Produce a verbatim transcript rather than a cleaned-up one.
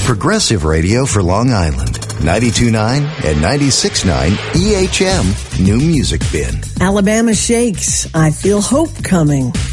Progressive radio for Long Island. ninety-two point nine and ninety-six point nine E H M New Music Bin. Alabama Shakes, I Feel Hope Coming.